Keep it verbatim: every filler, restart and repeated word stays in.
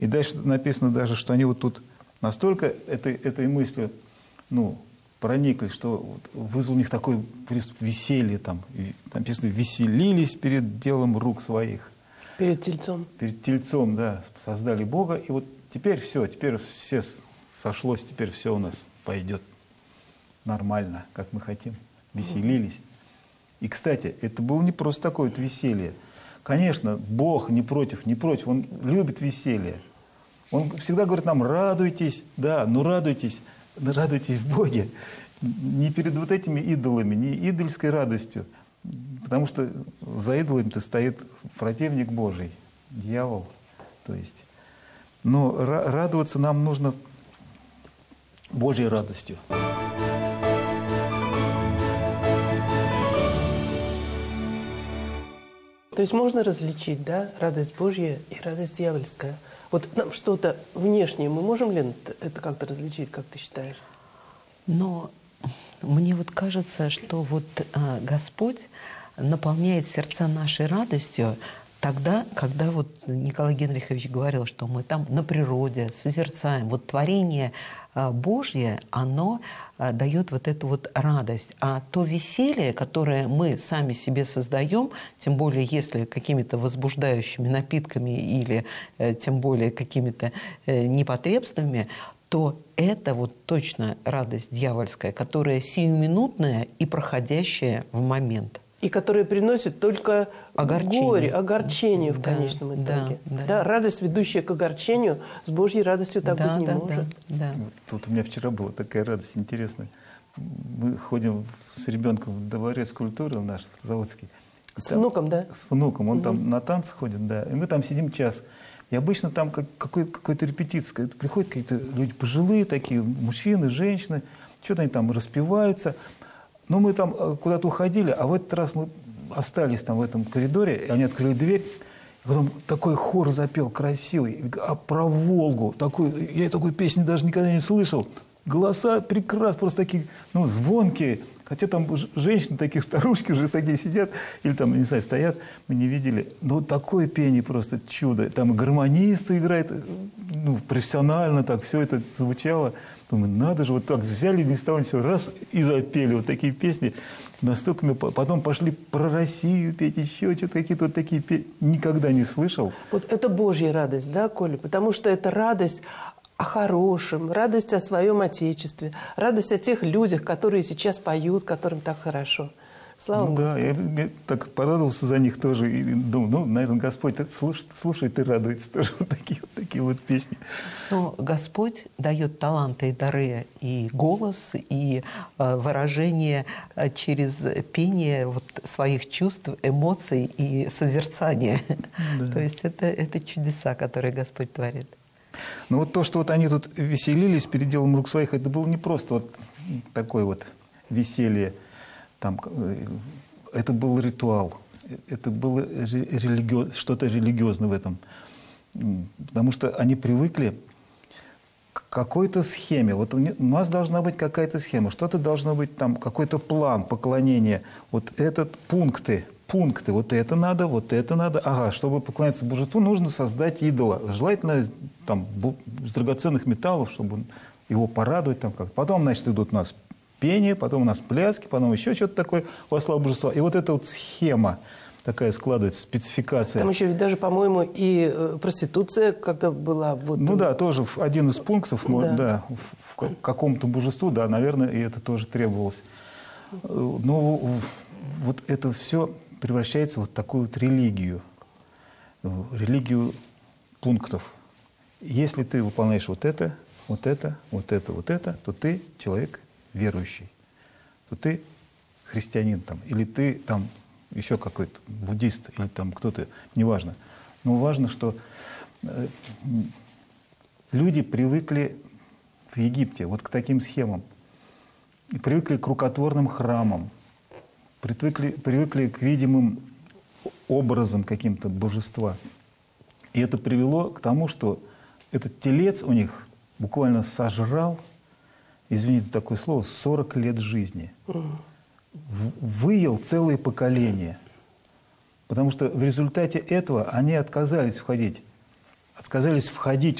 И дальше написано даже, что они вот тут настолько этой, этой мыслью, ну, проникли, что вот вызвал у них такой приступ веселья, там, там написано, веселились перед делом рук своих. Перед Тельцом. Перед Тельцом, да, создали Бога. И вот теперь все, теперь все сошлось, теперь все у нас пойдет нормально, как мы хотим. Веселились. И, кстати, это было не просто такое вот веселье. Конечно, Бог не против, не против, Он любит веселье. Он всегда говорит нам, радуйтесь, да, но радуйтесь, радуйтесь в Боге. Не перед вот этими идолами, не идольской радостью. Потому что за идолами-то стоит противник Божий, дьявол. То есть. Но радоваться нам нужно Божьей радостью. То есть можно различить, да, радость Божья и радость дьявольская? Вот нам что-то внешнее, мы можем ли это как-то различить, как ты считаешь? Но мне вот кажется, что вот а, Господь наполняет сердца нашей радостью тогда, когда вот Николай Генрихович говорил, что мы там на природе созерцаем. Вот творение а, Божье, оно а, дает вот эту вот радость. А то веселье, которое мы сами себе создаем, тем более если какими-то возбуждающими напитками или э, тем более какими-то э, непотребствами, то это вот точно радость дьявольская, которая сиюминутная и проходящая в момент. И которая приносит только огорчение. горе, огорчение в да, конечном итоге. Да, да. Да, радость, ведущая к огорчению, с Божьей радостью так да, быть не да, может. Да, да. Тут у меня вчера была такая радость интересная. Мы ходим с ребенком в дворец культуры, в наш заводский. С там, внуком, да? С внуком. Он угу. там на танцы ходит, да. И мы там сидим час. И обычно там как, какой, какой-то репетиция. Приходят какие-то люди пожилые такие, мужчины, женщины. Что-то они там распеваются. Но мы там куда-то уходили, а в этот раз мы остались там в этом коридоре, и они открыли дверь. И потом такой хор запел красивый, а про Волгу. Такой, я такой песни даже никогда не слышал. Голоса прекрасные, просто такие, ну, звонкие. Хотя там женщины, таких старушки уже такие сидят, или там, не знаю, стоят, мы не видели. Но такое пение просто чудо. Там и гармонисты играют, ну, профессионально так все это звучало. Думаю, надо же, вот так взяли ни с того ни с сего, раз и запели вот такие песни. Настолько мы потом пошли про Россию петь, еще что-то, какие-то вот такие песни. Никогда не слышал. Вот это Божья радость, да, Коля? Потому что это радость о хорошем, радость о своем Отечестве, радость о тех людях, которые сейчас поют, которым так хорошо. Слава ну, Господу. Да, я, я так порадовался за них тоже. И думал, ну, наверное, Господь слушает, слушает и радуется тоже. Вот такие вот, такие вот песни. Но Господь дает таланты и дары, и голос, и э, выражение э, через пение вот, своих чувств, эмоций и созерцания. Да. То есть это, это чудеса, которые Господь творит. Ну вот то, что вот они тут веселились перед делом рук своих, это было не просто вот такое вот веселье. Там, это был ритуал, это было религи... что-то религиозное в этом. Потому что они привыкли к какой-то схеме. Вот у нас должна быть какая-то схема, что-то должно быть там, какой-то план поклонения. Вот этот пункты, пункты, вот это надо, вот это надо. Ага, чтобы поклоняться божеству, нужно создать идола. Желательно там, из драгоценных металлов, чтобы его порадовать. Там, как. Потом, значит, идут у нас пение, потом у нас пляски, потом еще что-то такое во славу божества. И вот эта вот схема такая складывается, спецификация. Там еще ведь даже, по-моему, и э, проституция когда была. Вот, ну да, тоже один из пунктов, да. Да, в, в каком-то божеству, да, наверное, и это тоже требовалось. Но вот это все превращается в вот такую вот религию, религию пунктов. Если ты выполняешь вот это, вот это, вот это, вот это, то ты человек верующий, то ты христианин там, или ты там еще какой-то буддист, или там кто-то, неважно. Но важно, что э, люди привыкли в Египте вот к таким схемам, и привыкли к рукотворным храмам, привыкли, привыкли к видимым образам каким-то божества. И это привело к тому, что этот телец у них буквально сожрал, извините за такое слово, сорок лет жизни. Выел целые поколения. Потому что в результате этого они отказались входить отказались входить